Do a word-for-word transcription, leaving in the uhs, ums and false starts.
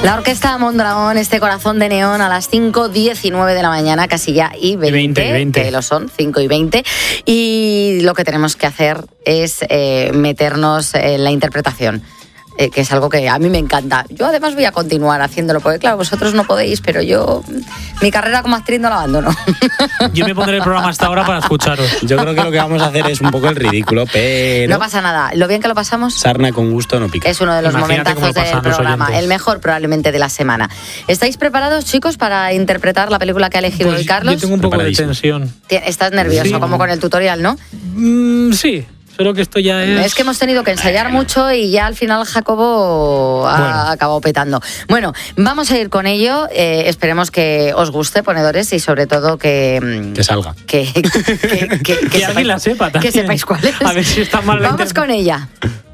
La Orquesta Mondragón, este corazón de neón a las cinco diecinueve de la mañana, casi ya y veinte, veinte, veinte. que lo son, cinco y veinte. Y lo que tenemos que hacer es eh, meternos en la interpretación. Eh, que es algo que a mí me encanta. Yo además voy a continuar haciéndolo, porque claro, vosotros no podéis, pero yo mi carrera como actriz no la abandono. Yo me pondré el programa hasta ahora para escucharos. Yo creo que lo que vamos a hacer es un poco el ridículo, pero... No pasa nada. Lo bien que lo pasamos... Sarna con gusto no pica. Es uno de los Imagínate cómo momentazos lo pasan del los programa, oyentes. el mejor probablemente de la semana. ¿Estáis preparados, chicos, para interpretar la película que ha elegido Pues hoy Carlos? yo tengo un poco de Preparadísimo. tensión. Ti- Estás nervioso, Sí. como con el tutorial, ¿no? Mm, sí, solo que esto ya es... Es que hemos tenido que ensayar mucho y ya al final Jacobo ha Bueno. acabado petando. Bueno, vamos a ir con ello. Eh, esperemos que os guste, ponedores, y sobre todo que... Que salga. Que, que, que, que Que alguien la sepa también. Que sepáis cuál es. A ver si está mal la Vamos interpretación. con ella.